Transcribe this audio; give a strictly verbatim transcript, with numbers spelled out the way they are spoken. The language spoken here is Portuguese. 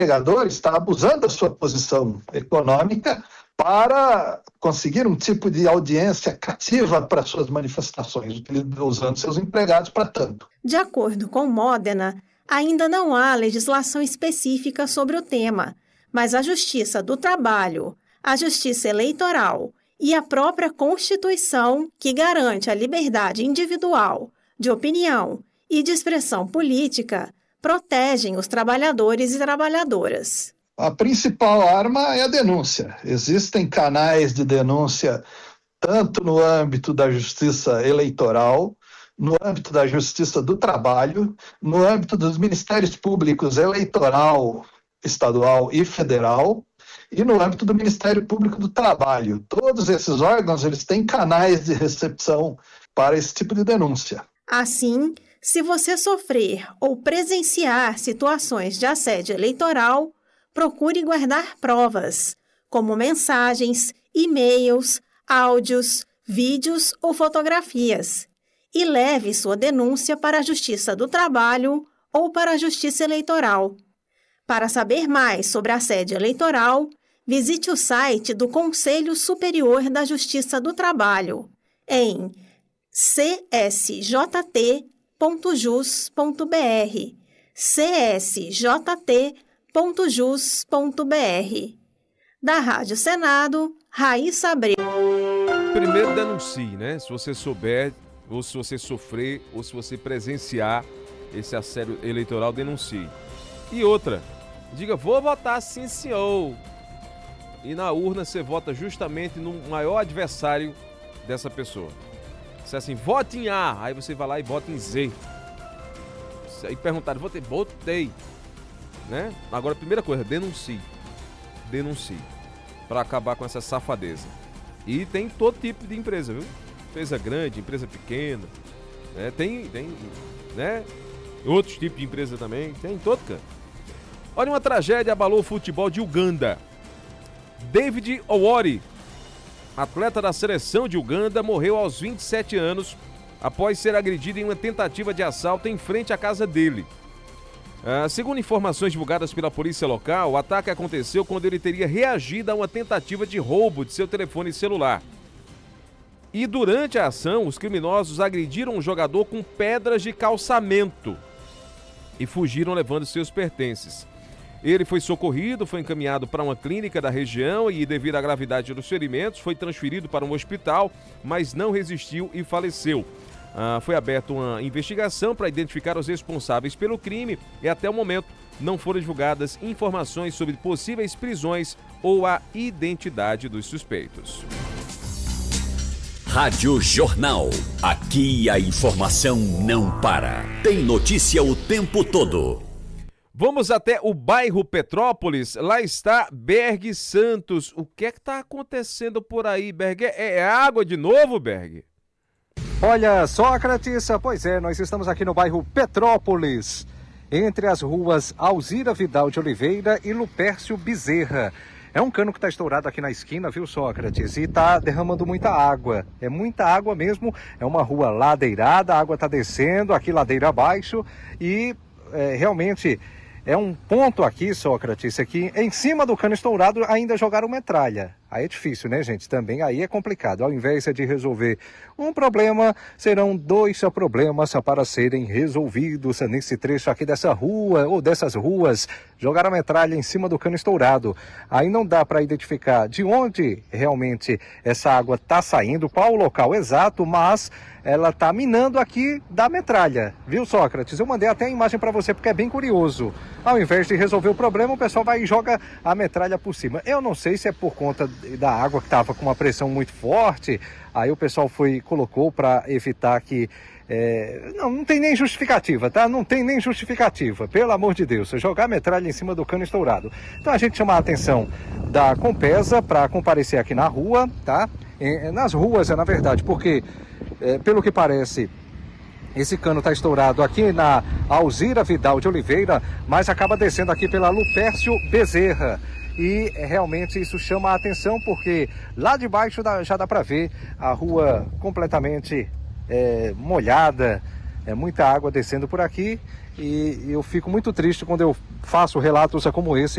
empregador está abusando da sua posição econômica para conseguir um tipo de audiência cativa para suas manifestações, usando seus empregados para tanto. De acordo com Modena, ainda não há legislação específica sobre o tema, mas a Justiça do Trabalho, a Justiça Eleitoral e a própria Constituição, que garante a liberdade individual, de opinião e de expressão política, protegem os trabalhadores e trabalhadoras. A principal arma é a denúncia. Existem canais de denúncia tanto no âmbito da justiça eleitoral, no âmbito da justiça do trabalho, no âmbito dos ministérios públicos eleitoral, estadual e federal, e no âmbito do Ministério Público do Trabalho. Todos esses órgãos, eles têm canais de recepção para esse tipo de denúncia. Assim, se você sofrer ou presenciar situações de assédio eleitoral, procure guardar provas, como mensagens, e-mails, áudios, vídeos ou fotografias, e leve sua denúncia para a Justiça do Trabalho ou para a Justiça Eleitoral. Para saber mais sobre assédio eleitoral, visite o site do Conselho Superior da Justiça do Trabalho em c s j t ponto jus ponto b r, c s j t ponto jus ponto b r. Da Rádio Senado, Raíssa Abreu. Primeiro denuncie, né? Se você souber, ou se você sofrer, ou se você presenciar esse assédio eleitoral, denuncie. E outra, diga, vou votar sim, senhor. E na urna você vota justamente no maior adversário dessa pessoa. Se é assim, vote em A, aí você vai lá e vota em Z. Aí perguntaram, votei, votei. Né? Agora, primeira coisa, denuncie. Denuncie. Para acabar com essa safadeza. E tem todo tipo de empresa, viu? Empresa grande, empresa pequena. Né? Tem, tem, né? Outros tipos de empresa também. Tem em todo canto. Olha, uma tragédia abalou o futebol de Uganda. David Owori, atleta da seleção de Uganda, morreu aos vinte e sete anos após ser agredido em uma tentativa de assalto em frente à casa dele. Ah, segundo informações divulgadas pela polícia local, o ataque aconteceu quando ele teria reagido a uma tentativa de roubo de seu telefone celular. E durante a ação, os criminosos agrediram o jogador com pedras de calçamento e fugiram levando seus pertences. Ele foi socorrido, foi encaminhado para uma clínica da região e, devido à gravidade dos ferimentos, foi transferido para um hospital, mas não resistiu e faleceu. Ah, foi aberta uma investigação para identificar os responsáveis pelo crime e, até o momento, não foram divulgadas informações sobre possíveis prisões ou a identidade dos suspeitos. Rádio Jornal. Aqui a informação não para. Tem notícia o tempo todo. Vamos até o bairro Petrópolis. Lá está Berg Santos. O que é que está acontecendo por aí, Berg? É, é água de novo, Berg? Olha só, Cratiça, pois é, nós estamos aqui no bairro Petrópolis, entre as ruas Alzira Vidal de Oliveira e Lupércio Bezerra. É um cano que está estourado aqui na esquina, viu, Sócrates? E está derramando muita água. É muita água mesmo. É uma rua ladeirada, a água está descendo aqui ladeira abaixo e é, realmente é um ponto aqui, Sócrates, aqui em cima do cano estourado ainda jogaram metralha. Aí é difícil, né, gente? Também aí é complicado. Ao invés de resolver um problema, serão dois problemas para serem resolvidos nesse trecho aqui dessa rua ou dessas ruas. Jogaram a metralha em cima do cano estourado. Aí não dá para identificar de onde realmente essa água está saindo, qual o local exato, mas ela está minando aqui da metralha. Viu, Sócrates? Eu mandei até a imagem para você porque é bem curioso. Ao invés de resolver o problema, o pessoal vai e joga a metralha por cima. Eu não sei se é por conta da água que estava com uma pressão muito forte, aí o pessoal foi colocou para evitar que... É... Não, não tem nem justificativa, tá? Não tem nem justificativa, pelo amor de Deus, jogar metralha em cima do cano estourado. Então a gente chama a atenção da Compesa para comparecer aqui na rua, tá? Nas ruas, é na verdade, porque, é, pelo que parece... Esse cano está estourado aqui na Alzira Vidal de Oliveira, mas acaba descendo aqui pela Lupércio Bezerra. E realmente isso chama a atenção porque lá de baixo dá, já dá para ver a rua completamente é, molhada, é muita água descendo por aqui. E eu fico muito triste quando eu faço relatos como esse.